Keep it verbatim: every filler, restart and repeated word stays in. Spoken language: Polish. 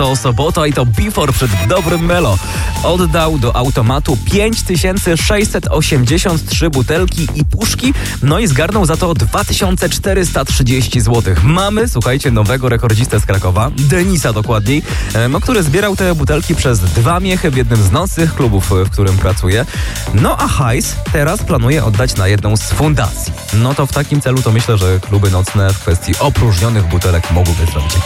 to sobota i to Before przed dobrym Melo. Oddał do automatu pięć tysięcy sześćset osiemdziesiąt trzy butelki i puszki, no i zgarnął za to dwa tysiące czterysta trzydzieści złotych. Mamy, słuchajcie, nowego rekordzistę z Krakowa, Denisa dokładniej, no, który zbierał te butelki przez dwa miechy w jednym z nocnych klubów, w którym pracuje. No a hajs teraz planuje oddać na jedną z fundacji. No to w takim celu to myślę, że kluby nocne w kwestii opróżnionych butelek mogłyby zrobić